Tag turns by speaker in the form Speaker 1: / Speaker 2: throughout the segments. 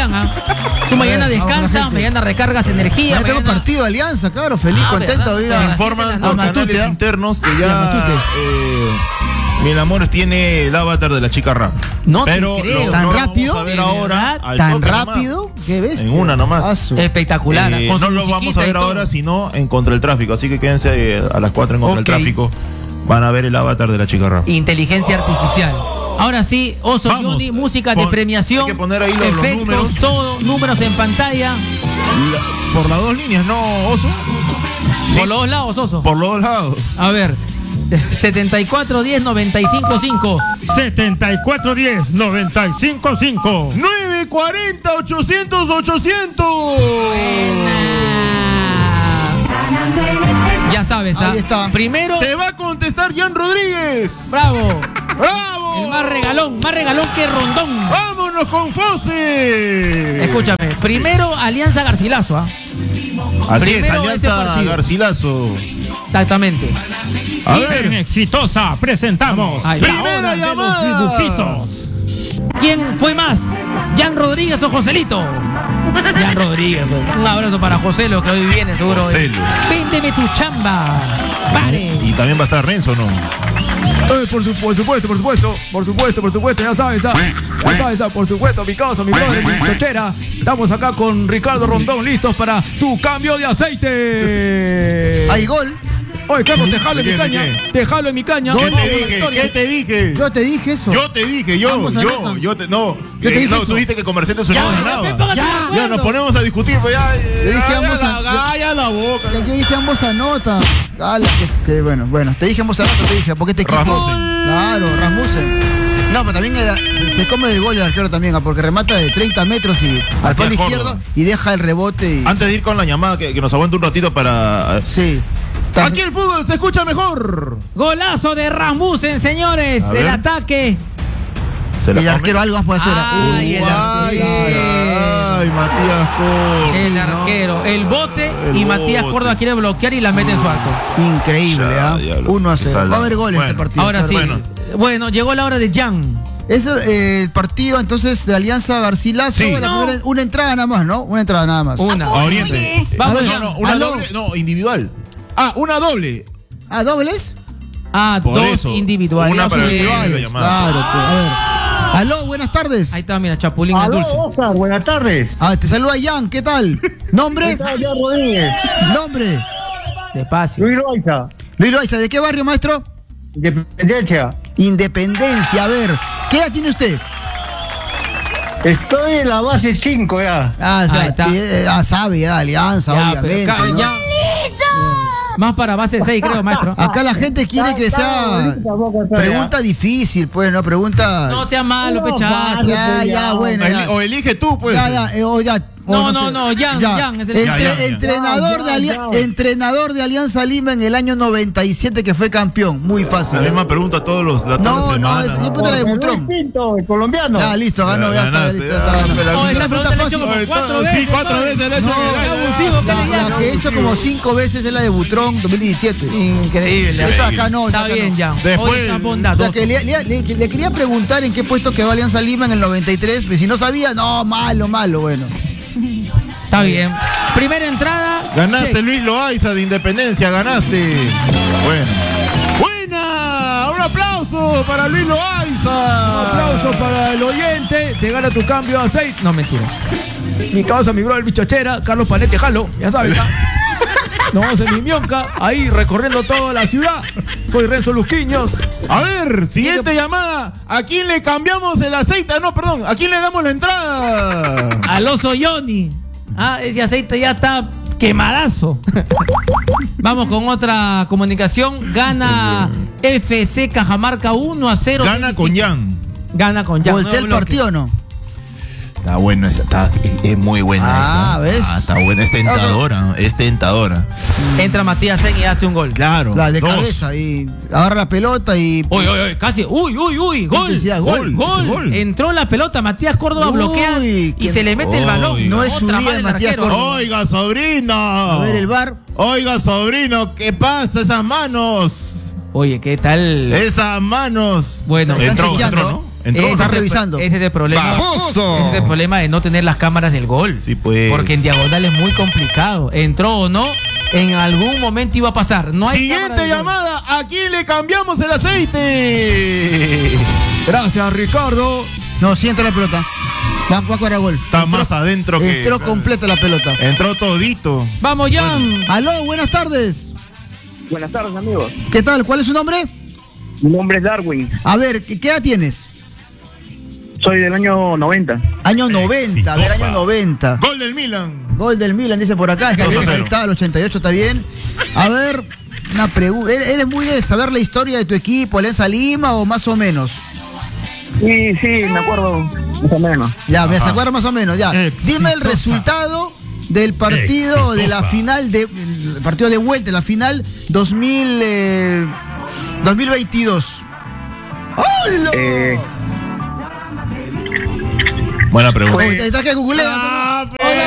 Speaker 1: Jan, ¿ah? Tú mañana descansas, mañana recargas energía.
Speaker 2: Mañana tengo partido de Alianza, claro, feliz, contento de ir a...
Speaker 3: Informan por canales internos que ya Milamores tiene el avatar de la chica rap.
Speaker 1: No
Speaker 3: pero
Speaker 1: te creo.
Speaker 2: ¿Tan
Speaker 3: no
Speaker 2: rápido?
Speaker 3: Vamos a ver ahora.
Speaker 2: ¿Tan rápido? ¿Qué ves?
Speaker 3: En una nomás.
Speaker 1: Espectacular.
Speaker 3: No lo vamos a ver ahora, sino en Contra el Tráfico. Así que quédense a las 4 en Contra el Tráfico. Van a ver el avatar de la chica rap.
Speaker 1: Inteligencia artificial. Ahora sí, Oso Johnny, música de premiación.
Speaker 3: Hay que poner ahí
Speaker 1: efectos,
Speaker 3: los números.
Speaker 1: todo, números en pantalla.
Speaker 3: Por las dos líneas, ¿no, Oso?
Speaker 1: Sí. Por los dos lados, Oso.
Speaker 3: Por los dos lados.
Speaker 1: A ver. 7410-955.
Speaker 4: 7410-955.
Speaker 3: 940-800-800.
Speaker 1: Ya sabes,
Speaker 2: ahí está.
Speaker 1: Primero.
Speaker 3: Te va a contestar Jan Rodríguez.
Speaker 1: ¡Bravo!
Speaker 3: ¡Bravo!
Speaker 1: El más regalón que Rondón.
Speaker 3: ¡Vámonos con Fose!
Speaker 1: Escúchame, primero Alianza Garcilaso, ¿ah?
Speaker 3: Así
Speaker 1: primero
Speaker 3: es, Alianza Garcilaso.
Speaker 1: Exactamente.
Speaker 4: A ver, exitosa, presentamos
Speaker 1: la
Speaker 3: primera llamada.
Speaker 4: De los dibujitos.
Speaker 1: ¿Quién fue más? ¿Jan Rodríguez o Joselito? Jan Rodríguez. Un abrazo para Joselo, que hoy viene seguro.
Speaker 3: Joselo.
Speaker 1: Véndeme tu chamba. Vale.
Speaker 3: Y también va a estar Renzo, ¿no?
Speaker 4: Por supuesto, ya sabes, por supuesto, mi causa, mi brother, mi chochera. Estamos acá con Ricardo Rondón, listos para tu cambio de aceite.
Speaker 2: Hay gol.
Speaker 4: Oye, Carlos, te jalo en mi caña. Te jalo en mi caña.
Speaker 3: ¿Qué te dije?
Speaker 2: Yo te dije eso.
Speaker 3: Yo te dije, no, tú dijiste que Comerciantes no ganaba. Ya nos ponemos a discutir, pues ya.
Speaker 2: Yo dije
Speaker 3: la boca.
Speaker 2: Yo dije ambos anota. Que bueno, te dije ambos anota, te dije, ¿por qué te equipo? Claro, Rasmussen. No, pero también se come el gol del arquero también, porque remata de 30 metros y al palo izquierdo y deja el rebote.
Speaker 3: Antes de ir con la llamada, que nos aguante un ratito para...
Speaker 2: Sí.
Speaker 3: Aquí el fútbol se escucha mejor.
Speaker 1: Golazo de Rasmussen, señores. El ataque.
Speaker 2: El arquero algo más puede hacer.
Speaker 1: Ay,
Speaker 3: Matías Córdoba.
Speaker 1: El arquero. El bote y Matías Córdoba quiere bloquear y la mete en su arco.
Speaker 2: Increíble, ¿ah? 1-0. Va a haber goles este partido.
Speaker 1: Ahora sí. Bueno, llegó la hora de Jan.
Speaker 2: Es el partido entonces de Alianza Garcilaso. Sí. Una entrada nada más, ¿no? Una entrada nada más.
Speaker 1: Una.
Speaker 3: Oriente.
Speaker 1: Vamos,
Speaker 3: una doble. No, individual. Una doble.
Speaker 2: ¿Dobles?
Speaker 1: Dos individuales.
Speaker 3: Una para individual.
Speaker 2: Claro, pues, a ver. Aló, buenas tardes.
Speaker 1: Ahí está, mira, Chapulín al dulce.
Speaker 5: Oscar, buenas tardes.
Speaker 2: Te saluda Jan, ¿qué tal? ¿Nombre?
Speaker 5: Jan Rodríguez.
Speaker 2: ¿Nombre?
Speaker 1: Despacio.
Speaker 5: Luis Loaiza.
Speaker 2: Luis Loaiza, ¿de qué barrio, maestro?
Speaker 5: Independencia.
Speaker 2: Independencia, a ver. ¿Qué edad tiene usted?
Speaker 5: Estoy en la base 5 ya.
Speaker 2: Sabe, ya, Alianza, obviamente. ¿no?
Speaker 1: Más para base 6, creo, maestro.
Speaker 2: Acá la gente quiere que sea pregunta difícil, pues, ¿no? Pregunta...
Speaker 1: No sea malo, pechato.
Speaker 2: Ya, bueno.
Speaker 3: O elige tú, pues.
Speaker 1: No, Jan, es el
Speaker 2: entrenador de Alianza Lima en el año 97 que fue campeón. Muy fácil.
Speaker 3: La misma pregunta a todos los semana.
Speaker 2: No, yo pregunto la de Butrón.
Speaker 5: El colombiano.
Speaker 2: Ya, listo, ganó, ya está, listo.
Speaker 1: Esa pregunta la he hecho como 4 veces.
Speaker 3: Sí, 4 veces la he hecho.
Speaker 2: La que he hecho como 5 veces es la de Butrón 2017.
Speaker 1: Increíble.
Speaker 2: Esta acá no.
Speaker 1: Está bien, Jan.
Speaker 3: Después,
Speaker 2: le quería preguntar en qué puesto quedó Alianza Lima en el 93, pero si no sabía, no, malo, bueno.
Speaker 1: Está bien. Primera entrada.
Speaker 3: Ganaste, Luis Loaiza de Independencia, ganaste. Bueno. ¡Buena! ¡Un aplauso para Luis Loaiza!
Speaker 4: Un aplauso para el oyente. Te gana tu cambio de aceite.
Speaker 1: No, mentira.
Speaker 4: Mi causa, mi bro, el bichochera, Carlos Panete Jalo, ya sabes, ¿ah? Nos vamos en Mimionca, ahí recorriendo toda la ciudad. Soy Renzo Lusquiños.
Speaker 3: A ver, siguiente llamada. ¿A quién le cambiamos el aceite? No, perdón. ¿A quién le damos la entrada?
Speaker 1: Al Oso Johnny. Ese aceite ya está quemadazo. Vamos con otra comunicación. Gana FC Cajamarca 1-0.
Speaker 3: Gana con Jan.
Speaker 1: Gana con Jan.
Speaker 2: ¿Voltea el partido o no?
Speaker 3: Está buena esa, es muy buena esa.
Speaker 2: ¿Ves?
Speaker 3: Está buena, es tentadora.
Speaker 1: Entra Matías Sen y hace un gol.
Speaker 3: Claro.
Speaker 2: La de cabeza y agarra la pelota y...
Speaker 1: Uy, casi. Uy, gol. Entró la pelota, Matías Córdoba bloquea y se le mete el balón.
Speaker 2: No es su día de Matías Córdoba.
Speaker 3: Oiga, sobrino.
Speaker 2: A ver el VAR.
Speaker 3: Oiga, sobrino, ¿qué pasa? Esas manos.
Speaker 1: Oye, ¿qué tal?
Speaker 3: Esas manos.
Speaker 1: Bueno,
Speaker 3: entró, ¿no? Entró.
Speaker 2: Está revisando.
Speaker 1: Ese es el problema.
Speaker 3: ¡Baboso!
Speaker 1: Ese es el problema de no tener las cámaras del gol.
Speaker 3: Sí, pues.
Speaker 1: Porque en diagonal es muy complicado. Entró o no, en algún momento iba a pasar. No hay cámara
Speaker 3: Siguiente
Speaker 1: del gol.
Speaker 3: llamada. Aquí le cambiamos el aceite.
Speaker 4: Gracias, Ricardo.
Speaker 2: No, siente la pelota. Va para gol.
Speaker 3: Está más adentro que.
Speaker 2: Entró completa la pelota.
Speaker 3: Entró todito.
Speaker 1: Vamos, Jan.
Speaker 2: Aló, buenas tardes.
Speaker 5: Buenas tardes, amigos.
Speaker 2: ¿Qué tal? ¿Cuál es su nombre?
Speaker 5: Mi nombre es Darwin.
Speaker 2: A ver, ¿qué edad tienes?
Speaker 5: Soy del año 90.
Speaker 2: Año 90, a ver,
Speaker 3: Exitosa.
Speaker 2: año 90.
Speaker 3: Gol del Milan.
Speaker 2: Gol del Milan, dice por acá. Es que
Speaker 3: 2 a
Speaker 2: ahí
Speaker 3: 0.
Speaker 2: está, el 88 está bien. A ver, una pregunta. ¿Eres muy de saber la historia de tu equipo, Alianza Lima, o más o menos?
Speaker 5: Sí, me acuerdo más o menos.
Speaker 2: Ya, me acuerdo más o menos, ya. Dime el resultado del partido de la final, el partido de vuelta, la final 2022. ¡Hola!
Speaker 3: Buena pregunta.
Speaker 2: Oye, está que googlea.
Speaker 3: Ah,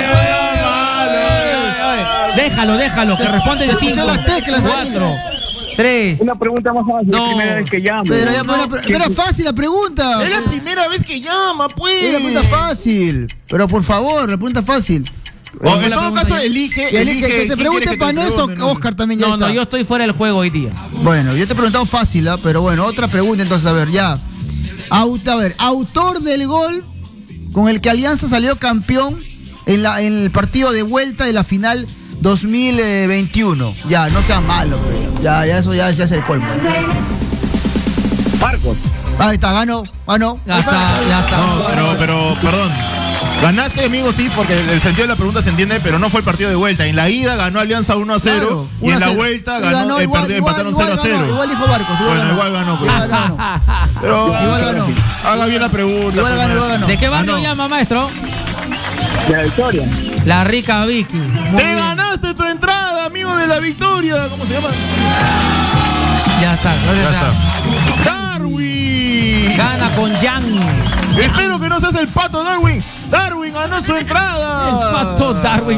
Speaker 1: Déjalo, que responde en
Speaker 2: Se
Speaker 1: 5,
Speaker 2: escuchan las teclas ahí.
Speaker 1: 4, 3.
Speaker 5: Una pregunta más fácil,
Speaker 1: No.
Speaker 5: la primera vez que llamo.
Speaker 2: Pero era fácil la pregunta.
Speaker 3: Es la primera vez que llama, pues.
Speaker 2: Es la pregunta fácil. Pero por favor, la pregunta fácil.
Speaker 3: O en
Speaker 1: la
Speaker 3: todo
Speaker 1: pregunta
Speaker 3: caso,
Speaker 1: ya.
Speaker 3: elige.
Speaker 2: Que
Speaker 3: elige
Speaker 2: te
Speaker 3: quién
Speaker 2: pregunte
Speaker 3: quieres que te
Speaker 2: Panés o
Speaker 3: pregunte, ¿no?
Speaker 2: Oscar también ya
Speaker 1: No,
Speaker 2: está.
Speaker 1: yo estoy fuera del juego hoy día.
Speaker 2: Bueno, yo te he preguntado fácil, ¿ah? Pero bueno, otra pregunta entonces, a ver, ya. Autor del gol con el que Alianza salió campeón en el partido de vuelta de la final 2021. Ya, no sean malos, pues. Ya eso ya es el colmo.
Speaker 5: Marcos.
Speaker 2: Ahí está, ganó.
Speaker 1: Ya está.
Speaker 3: No, pero, perdón. Ganaste, amigo, sí, porque el sentido de la pregunta se entiende, pero no fue el partido de vuelta. En la ida ganó Alianza 1 a 0
Speaker 2: Claro,
Speaker 3: y en la
Speaker 2: 1-0.
Speaker 3: vuelta
Speaker 2: Y
Speaker 3: ganó, empataron 0 a 0.
Speaker 2: Igual dijo Barcos.
Speaker 3: Bueno, igual ganó, pues.
Speaker 2: Igual ganó.
Speaker 3: Pero
Speaker 2: Igual ganó.
Speaker 3: haga bien la pregunta.
Speaker 2: Igual ganó.
Speaker 1: ¿De qué barrio
Speaker 3: no.
Speaker 1: llama, maestro?
Speaker 5: De la Victoria.
Speaker 1: La Rica Vicky. Muy
Speaker 3: Te
Speaker 1: bien.
Speaker 3: ganaste tu entrada, amigo de la victoria. ¿Cómo se llama?
Speaker 1: Ya está.
Speaker 3: Ya está. Darwin.
Speaker 1: Gana con Jan.
Speaker 3: Espero que no seas el pato, Darwin. Darwin ganó su entrada.
Speaker 1: El pato Darwin.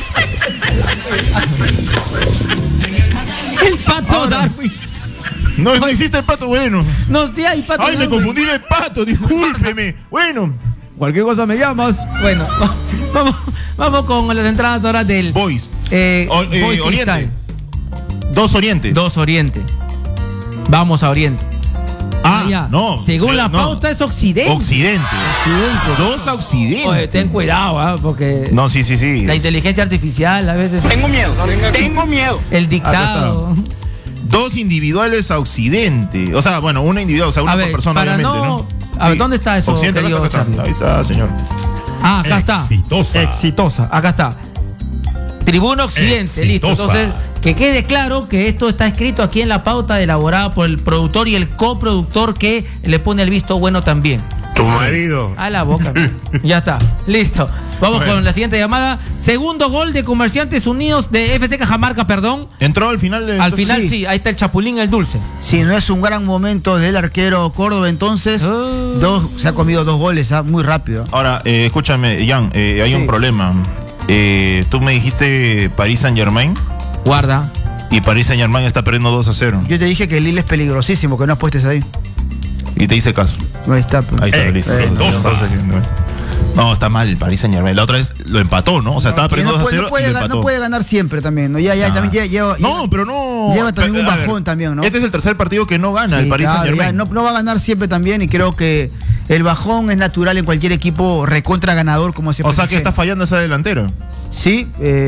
Speaker 1: El pato Darwin.
Speaker 3: No existe el pato bueno.
Speaker 1: No, sí hay pato
Speaker 3: Ay, me
Speaker 1: Darwin.
Speaker 3: confundí de pato, discúlpeme. Bueno,
Speaker 4: Cualquier cosa me llamas.
Speaker 1: Bueno, vamos con las entradas ahora del
Speaker 3: Boys.
Speaker 1: Boys
Speaker 3: Oriente.
Speaker 1: Cristal.
Speaker 3: 2 Oriente.
Speaker 1: 2 Oriente. Vamos a Oriente. Ya.
Speaker 3: no.
Speaker 1: Según
Speaker 3: sí,
Speaker 1: la
Speaker 3: no.
Speaker 1: pauta es Occidente.
Speaker 3: Occidente. 2 a Occidente.
Speaker 1: Oye, ten cuidado, porque
Speaker 3: No, sí.
Speaker 1: la inteligencia artificial a veces.
Speaker 5: Tengo miedo.
Speaker 1: El dictado.
Speaker 3: 2 individuales a Occidente. O sea, bueno, una individual, o sea, una
Speaker 1: A
Speaker 3: por
Speaker 1: ver,
Speaker 3: persona,
Speaker 1: para
Speaker 3: obviamente,
Speaker 1: no-
Speaker 3: ¿no?
Speaker 1: A ver, ¿dónde está eso,
Speaker 3: Occidente,
Speaker 1: querido
Speaker 3: acá está.
Speaker 1: Charlie?
Speaker 3: Ahí está, señor.
Speaker 1: Ah, acá está. Exitosa. Acá está. Tribuna Occidente, listo. Entonces, que quede claro que esto está escrito aquí en la pauta elaborada por el productor y el coproductor que le pone el visto bueno también.
Speaker 6: Tu marido.
Speaker 1: A la boca. Ya está. Listo. Vamos
Speaker 3: Bueno.
Speaker 1: con la siguiente llamada. Segundo gol de Comerciantes Unidos de FC Cajamarca, perdón.
Speaker 3: Entró al final de.
Speaker 1: Al final
Speaker 2: sí.
Speaker 1: sí, ahí está el Chapulín, el dulce.
Speaker 2: Si no es un gran momento del arquero Córdoba, entonces se ha comido 2 goles, muy rápido.
Speaker 3: Ahora, escúchame, Jan, hay
Speaker 2: Sí.
Speaker 3: un problema. Tú me dijiste Paris Saint-Germain
Speaker 1: Guarda.
Speaker 3: y Paris Saint-Germain está perdiendo 2 a 0.
Speaker 2: Yo te dije que el Lille es peligrosísimo, que no apuestes ahí.
Speaker 3: Y te hice caso.
Speaker 2: Ahí está. pues.
Speaker 3: Ahí está, listo. No, está mal el Paris Saint-Germain. La otra vez lo empató, ¿no? O sea, estaba
Speaker 2: Que
Speaker 3: perdiendo
Speaker 2: no
Speaker 3: 2 a
Speaker 2: puede,
Speaker 3: 0
Speaker 2: no puede
Speaker 3: y lo
Speaker 2: ga-
Speaker 3: empató.
Speaker 2: no puede ganar siempre también, ¿no? También lleva,
Speaker 3: No, pero no.
Speaker 2: lleva también un
Speaker 3: A ver,
Speaker 2: bajón también, ¿no?
Speaker 3: Este es el tercer partido que no gana
Speaker 2: Sí,
Speaker 3: el Paris
Speaker 2: claro,
Speaker 3: Saint-Germain.
Speaker 2: ya no va a ganar siempre también y creo que el bajón es natural en cualquier equipo recontra ganador como se
Speaker 3: O sea que está fallando esa delantera.
Speaker 2: Sí,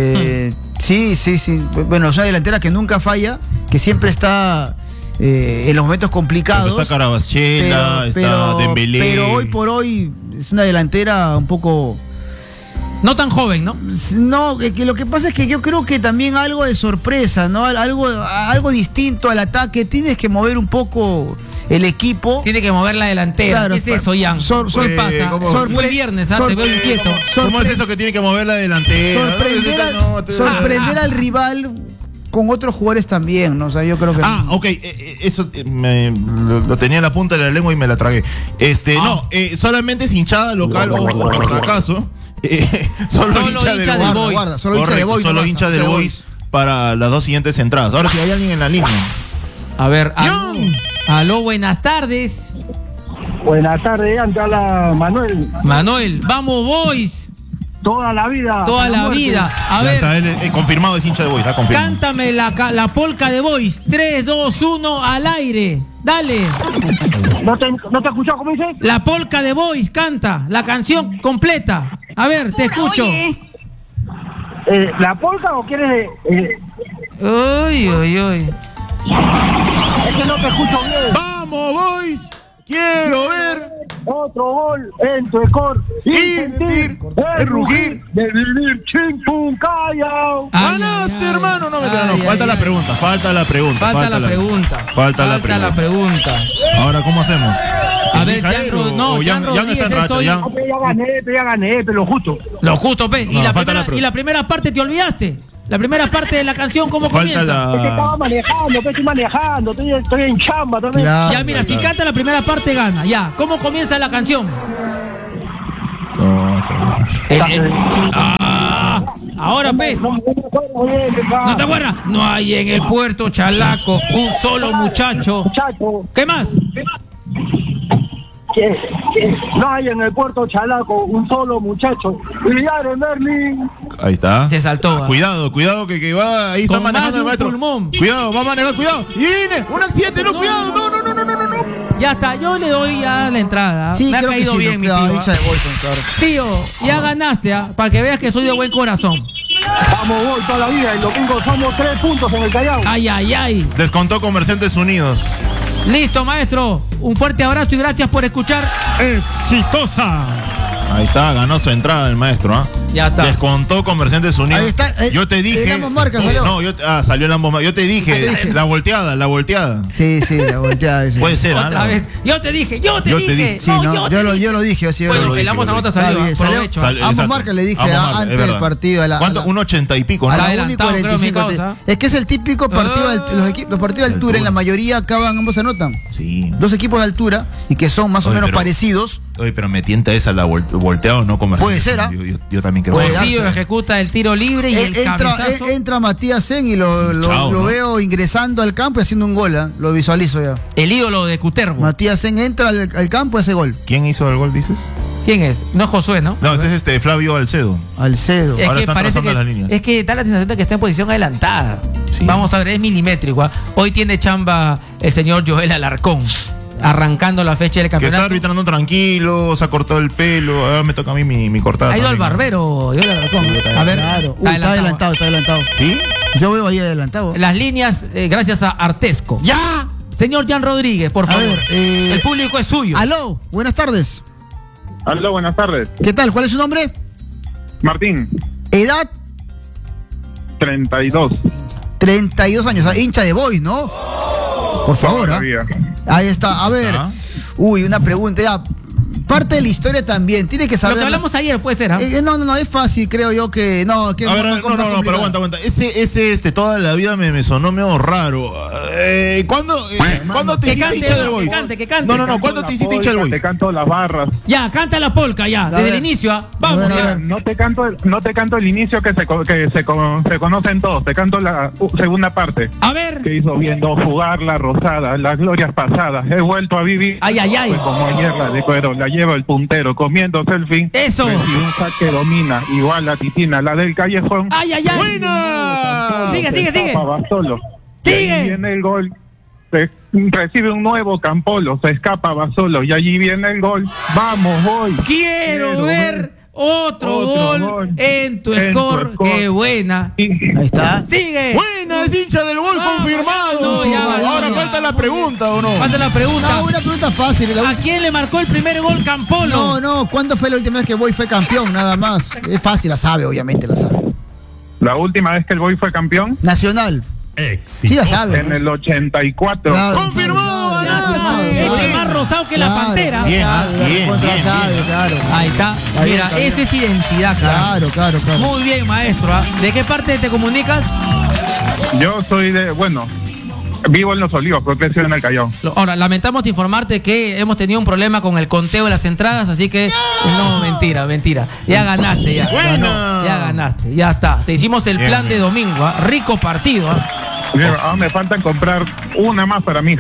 Speaker 2: sí. Bueno, es una delantera que nunca falla, que siempre está en los momentos complicados.
Speaker 3: Porque está Carabasquela, está Dembélé.
Speaker 2: Pero hoy por hoy es una delantera un poco...
Speaker 1: No tan joven, ¿no?
Speaker 2: No, que lo que pasa es que yo creo que también algo de sorpresa, ¿no? Algo distinto al ataque. Tienes que mover un poco el equipo.
Speaker 1: Tiene que mover la delantera.
Speaker 2: Claro,
Speaker 1: ¿Qué es eso, Jan? ¿Qué pasa?
Speaker 3: ¿cómo?
Speaker 1: Muy viernes, te veo inquieto.
Speaker 3: ¿Cómo es eso que tiene que mover la delantera?
Speaker 2: Sorprender al rival con otros jugadores también, ¿no? O sea, yo creo que...
Speaker 3: Ah, ok, eso lo tenía en la punta de la lengua y me la tragué. No, solamente es hinchada local, o por si acaso. Solo hincha del
Speaker 1: del
Speaker 3: Boys.
Speaker 1: Boys.
Speaker 2: Guarda, solo hincha de
Speaker 3: Correcto,
Speaker 2: Boys.
Speaker 3: solo
Speaker 2: nomás,
Speaker 3: hincha del
Speaker 2: de
Speaker 3: Boys para las 2 siguientes entradas. Ahora, si hay alguien en la línea.
Speaker 1: A ver, aló,
Speaker 3: Jan.
Speaker 1: aló, buenas tardes.
Speaker 5: Buenas tardes, ante la Manuel.
Speaker 1: Manuel, vamos Boys.
Speaker 5: Toda la vida.
Speaker 1: Toda la vida. A
Speaker 3: Ya
Speaker 1: ver,
Speaker 3: está, él confirmado es hincha de Boys, está confirmado.
Speaker 1: cántame la polca de Boys. 3, 2, 1, al aire. Dale.
Speaker 5: ¿No te escuchó cómo dice?
Speaker 1: La polca de Boys, canta. La canción completa. A ver, te escucho.
Speaker 5: ¿La polka o quieres...?
Speaker 1: Uy, uy, uy.
Speaker 5: Es que no te escucho bien.
Speaker 3: ¡Vamos, Boys! ¡Quiero ver!
Speaker 5: Otro gol en tu score.
Speaker 3: Y sentir el rugir
Speaker 5: de vivir chimpum callao.
Speaker 1: Ay,
Speaker 3: ¡Ganaste,
Speaker 1: ay, ay.
Speaker 3: hermano! No, mentira, no.
Speaker 1: Ay,
Speaker 3: Falta
Speaker 1: ay,
Speaker 3: la
Speaker 1: ay.
Speaker 3: pregunta, falta la pregunta.
Speaker 1: Falta la pregunta.
Speaker 3: Falta la pregunta. Ahora, ¿cómo hacemos?
Speaker 1: A ver,
Speaker 3: ¿Elija
Speaker 1: Jan
Speaker 3: él
Speaker 1: Ro-
Speaker 3: o-
Speaker 1: no,
Speaker 3: o
Speaker 1: Jan
Speaker 3: Jan está
Speaker 1: Rodríguez
Speaker 3: en racha?
Speaker 1: es hoy-
Speaker 3: Jan-
Speaker 5: Ya gané, pero justo.
Speaker 1: Lo justo, pe.
Speaker 3: No,
Speaker 1: Y,
Speaker 3: falta la
Speaker 1: la primera parte te olvidaste. La primera parte de la canción, ¿cómo
Speaker 3: Falta
Speaker 1: comienza?
Speaker 5: Es que estaba manejando, estoy manejando, estoy en chamba también.
Speaker 2: Claro.
Speaker 1: Ya, mira, si canta la primera parte, gana. Ya, ¿cómo comienza la canción?
Speaker 3: No,
Speaker 1: Ahora, pues.
Speaker 5: No me acuerdo muy bien,
Speaker 1: ¿No te acuerdas? No hay en el puerto Chalaco un solo muchacho.
Speaker 5: muchacho.
Speaker 1: ¿Qué más?
Speaker 5: Que no hay en el puerto Chalaco un solo muchacho. Villar en Berlín.
Speaker 3: Ahí está.
Speaker 1: Se saltó.
Speaker 3: Cuidado, que va, ahí está
Speaker 1: Con más
Speaker 3: manejando
Speaker 1: de
Speaker 3: el
Speaker 1: un
Speaker 3: maestro.
Speaker 1: pulmón.
Speaker 3: Cuidado, va a manejar, cuidado. Y viene, un accidente, no, cuidado, no.
Speaker 1: Ya está, yo le doy ya la entrada.
Speaker 2: Sí,
Speaker 1: Me ha
Speaker 2: creo que
Speaker 1: caído
Speaker 2: sí,
Speaker 1: bien, mi
Speaker 2: la
Speaker 1: tío.
Speaker 2: hincha de Bolton, claro.
Speaker 1: Tío, ya ganaste, para que veas que soy de buen corazón.
Speaker 5: Vamos hoy toda la vida. El domingo somos 3 puntos en el Callao.
Speaker 1: Ay, ay, ay.
Speaker 3: Descontó Comerciantes Unidos.
Speaker 1: Listo, maestro. Un fuerte abrazo y gracias por escuchar.
Speaker 4: Exitosa.
Speaker 3: Ahí está, ganó su entrada el maestro, ¿ah?
Speaker 1: Ya está.
Speaker 3: Descontó Comerciantes Unidos.
Speaker 2: Ahí está,
Speaker 3: yo te dije.
Speaker 2: ambos marcas, salió.
Speaker 3: No, salió el ambos marcas. Yo te dije,
Speaker 2: te dije.
Speaker 3: la volteada.
Speaker 2: Sí, la volteada. Sí.
Speaker 3: Puede ser,
Speaker 1: Otra
Speaker 3: ¿ah?
Speaker 1: vez. Yo te dije.
Speaker 3: Yo te dije.
Speaker 2: Sí, no, yo lo dije, así
Speaker 1: Bueno,
Speaker 3: lo
Speaker 1: el
Speaker 3: dije,
Speaker 1: ambos
Speaker 3: lo
Speaker 1: anotas
Speaker 2: Está
Speaker 1: salió.
Speaker 2: bien, salió.
Speaker 1: Aprovecho.
Speaker 3: Salió.
Speaker 2: Ambos
Speaker 3: Exacto.
Speaker 2: marcas le dije
Speaker 3: Ambos marcas,
Speaker 2: antes
Speaker 3: es
Speaker 2: del
Speaker 3: verdad.
Speaker 2: partido.
Speaker 3: ¿Cuánto? Un 80 y pico,
Speaker 2: A
Speaker 3: ¿no?
Speaker 2: la
Speaker 1: Adelantado,
Speaker 2: 1 y
Speaker 1: creo, mi
Speaker 2: 45.
Speaker 1: causa.
Speaker 2: Es que es el típico partido, los partidos de altura, en la mayoría acaban, ambos anotan.
Speaker 3: Sí.
Speaker 2: Dos equipos de altura y que son más o
Speaker 3: Oye,
Speaker 2: menos
Speaker 3: pero-
Speaker 2: parecidos.
Speaker 3: Oye, pero me tienta esa la volteado, no Comerciantes.
Speaker 2: Puede ser, ¿ah?
Speaker 3: Yo también creo.
Speaker 2: Puede
Speaker 3: que-
Speaker 2: darse.
Speaker 1: Rocío ejecuta el tiro libre y el cabezazo.
Speaker 2: Entra Matías Sen y lo
Speaker 3: Chao, ¿no?
Speaker 2: veo ingresando al campo y haciendo un gol. Lo visualizo ya.
Speaker 1: El ídolo de Cuterbo.
Speaker 2: Matías Sen entra al campo y hace gol.
Speaker 3: ¿Quién hizo el gol, dices?
Speaker 1: ¿Quién es? No es Josué, ¿no?
Speaker 3: No, este es Flavio Alcedo.
Speaker 2: Alcedo.
Speaker 1: Es
Speaker 3: Ahora
Speaker 1: que
Speaker 3: están
Speaker 1: parece
Speaker 3: trazando las
Speaker 1: que,
Speaker 3: líneas.
Speaker 1: es que da la sensación de que está en posición adelantada.
Speaker 3: Sí.
Speaker 1: Vamos a ver, es milimétrico. ¿Ah? Hoy tiene chamba el señor Joel Alarcón, arrancando la fecha del
Speaker 3: Que está
Speaker 1: campeonato.
Speaker 3: arbitrando tranquilo, se ha cortado el pelo. Ahora me toca a mí mi cortada.
Speaker 1: Ha ido al
Speaker 3: también.
Speaker 1: barbero, Joel Alarcón. A ver,
Speaker 2: Claro.
Speaker 1: está adelantado.
Speaker 2: Está adelantado.
Speaker 3: ¿Sí?
Speaker 2: Yo veo ahí adelantado.
Speaker 1: Las líneas, gracias a Artesco.
Speaker 2: ¡Ya!
Speaker 1: Señor Jan Rodríguez, por
Speaker 2: A
Speaker 1: favor.
Speaker 2: ver,
Speaker 1: El público es suyo.
Speaker 2: Aló, buenas tardes.
Speaker 5: Aló, buenas tardes.
Speaker 2: ¿Qué tal? ¿Cuál es su nombre?
Speaker 5: Martín,
Speaker 2: Edad,
Speaker 5: 32.
Speaker 2: 32 años. Hincha de Boys, ¿no? Por favor, ¿ah? Ahí está. A ver.
Speaker 3: Ah.
Speaker 2: Uy, una pregunta. Ya. Parte de la historia también. Tiene que
Speaker 1: Lo
Speaker 2: saber.
Speaker 1: que hablamos ayer puede ser, ¿ah?
Speaker 2: No, es fácil, creo yo que. No, que
Speaker 3: A ver,
Speaker 2: es más
Speaker 3: no, pero
Speaker 2: complicado.
Speaker 3: aguanta. Ese, toda la vida me sonó medio raro. ¿Cuándo te
Speaker 1: Que
Speaker 3: hiciste
Speaker 1: cante,
Speaker 3: hincha del
Speaker 1: que
Speaker 3: Boys?
Speaker 1: cante, que cante.
Speaker 3: No, ¿cuándo te hiciste hincha del
Speaker 5: Te
Speaker 3: Boys?
Speaker 5: canto las barras.
Speaker 1: Ya, canta la polca ya,
Speaker 2: A
Speaker 1: desde
Speaker 2: ver.
Speaker 1: el inicio, ¿ah? Vamos,
Speaker 2: A ver, a
Speaker 1: ya.
Speaker 2: ver.
Speaker 5: No te canto el inicio que se conocen todos. Te canto la segunda parte.
Speaker 1: A ver.
Speaker 5: Que hizo viendo jugar la rosada, las glorias pasadas. He vuelto a vivir.
Speaker 1: Ay, ay, ay.
Speaker 5: Pues como ayer la de cuero, la lleva el puntero, comiéndose el fin.
Speaker 1: Eso.
Speaker 5: Recibe un saque domina, igual la titina, la del callejón.
Speaker 1: Ay, ay, ay.
Speaker 3: ¡Buena!
Speaker 1: Sigue, sigue, sigue.
Speaker 5: Basolo.
Speaker 1: Sigue.
Speaker 5: Y ahí viene el gol. Recibe un nuevo Campolo, se escapa Basolo y allí viene el gol. Vamos, voy.
Speaker 1: Quiero ver otro gol en tu score. Qué buena.
Speaker 2: Ahí está.
Speaker 1: Sigue.
Speaker 3: Buena, es hincha del Boys,
Speaker 1: Vamos,
Speaker 3: confirmado.
Speaker 1: no, ya,
Speaker 3: Ahora
Speaker 1: ya.
Speaker 3: falta la pregunta, ¿o no?
Speaker 1: Falta la pregunta.
Speaker 2: No, una pregunta fácil.
Speaker 1: ¿A quién le marcó el primer gol Campolo?
Speaker 2: No, ¿cuándo fue la última vez que Boy fue campeón? Nada más. Es fácil, la sabe, obviamente la sabe.
Speaker 5: La última vez que el Boy fue campeón,
Speaker 2: Nacional. Sí la sabe.
Speaker 5: en el 84.
Speaker 2: Claro.
Speaker 3: ¡Confirmado, ganado!
Speaker 1: Este es más rosado que la
Speaker 2: Claro,
Speaker 1: pantera.
Speaker 3: Bien, bien,
Speaker 2: Claro.
Speaker 1: Ahí está.
Speaker 2: Está bien,
Speaker 1: Mira,
Speaker 2: está bien.
Speaker 1: esa es identidad, cara.
Speaker 2: Claro.
Speaker 1: Muy bien, maestro. ¿Ah? ¿De qué parte te comunicas?
Speaker 5: Yo soy vivo en Los Olivos, pero crecí en el Callao.
Speaker 1: Ahora, lamentamos informarte que hemos tenido un problema con el conteo de las entradas, así que no, mentira. Ya ganaste, ya.
Speaker 3: Buena.
Speaker 1: Ya ganaste, ya está. Te hicimos el
Speaker 3: Bien,
Speaker 1: plan de
Speaker 3: bien.
Speaker 1: domingo, ¿ah? Rico partido, ¿ah?
Speaker 5: Ahora me falta comprar una más para mi hija.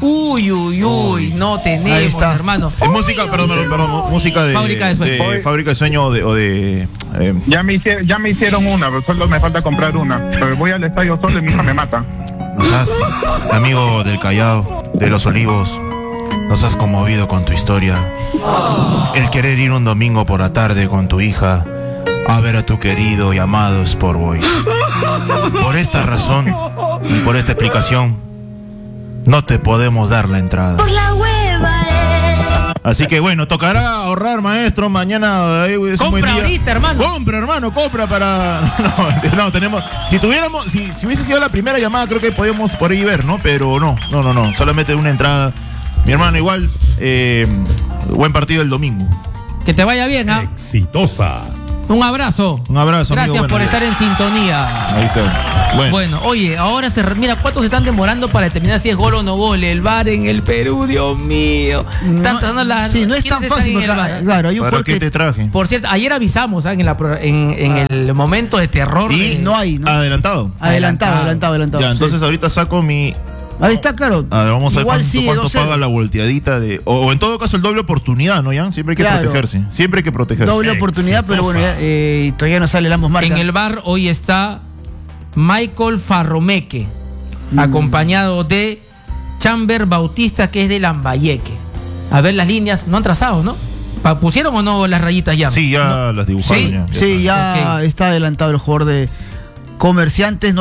Speaker 1: Uy, no tenemos, hermano.
Speaker 3: Música, perdón, música de
Speaker 1: Fábrica de Sueño.
Speaker 3: Fábrica de Sueño o de
Speaker 5: Ya me hicieron una, pero solo me falta comprar una. Pero voy al estadio solo y mi hija me mata.
Speaker 3: Nos has, amigo del Callao, de los Olivos, nos has conmovido con tu historia. El querer ir un domingo por la tarde con tu hija a ver a tu querido y amado Sport Boys. Por esta razón y por esta explicación, no te podemos dar la entrada.
Speaker 6: Por la hueva,
Speaker 3: Así que bueno, tocará ahorrar, maestro. Mañana es un buen
Speaker 1: Compra
Speaker 3: día.
Speaker 1: ahorita, hermano.
Speaker 3: Compra, hermano, compra para. No, tenemos. Si tuviéramos, si hubiese sido la primera llamada, creo que podíamos por ahí ver, ¿no? Pero no. Solamente una entrada. Mi hermano, igual, buen partido el domingo.
Speaker 1: Que te vaya bien, ¿ah?
Speaker 7: Exitosa.
Speaker 1: Un abrazo.
Speaker 3: Un abrazo,
Speaker 1: Gracias
Speaker 3: amigo.
Speaker 1: por estar en sintonía.
Speaker 3: Ahí está.
Speaker 1: Bueno, oye, ahora mira cuántos se están demorando para determinar si es gol o no gol. El VAR en el Perú, Dios mío. Están tratando las.
Speaker 2: Sí, no es tan
Speaker 1: ¿quiénes
Speaker 2: fácil.
Speaker 1: están en el
Speaker 2: Porque,
Speaker 1: VAR?
Speaker 2: claro, hay un
Speaker 3: ¿Para
Speaker 2: jugador
Speaker 3: qué te traje?
Speaker 1: Por cierto, ayer avisamos, ¿sabes? En el momento de terror.
Speaker 3: Y
Speaker 2: no hay, ¿no?
Speaker 3: Adelantado.
Speaker 2: Adelantado.
Speaker 3: Ya, entonces
Speaker 2: sí.
Speaker 3: ahorita saco mi.
Speaker 2: Ahí está, claro.
Speaker 3: A ver, vamos a ver
Speaker 2: Igual
Speaker 3: cuánto
Speaker 2: sigue 2-0.
Speaker 3: paga la volteadita de. O en todo caso, el doble oportunidad, ¿no, Jan? Siempre hay que
Speaker 2: Claro.
Speaker 3: protegerse. Siempre hay que protegerse.
Speaker 2: Doble oportunidad, pero bueno, ya, todavía no sale el ambos marcas.
Speaker 1: En el VAR hoy está Michael Farromeque, acompañado de Chamber Bautista, que es de Lambayeque. A ver las líneas, no han trazado, ¿no? ¿Pusieron o no las rayitas ya?
Speaker 3: Sí, ya las dibujaron.
Speaker 1: ¿Sí?
Speaker 3: Ya
Speaker 2: Sí, ya
Speaker 1: Ok.
Speaker 2: está adelantado el jugador de Comerciantes.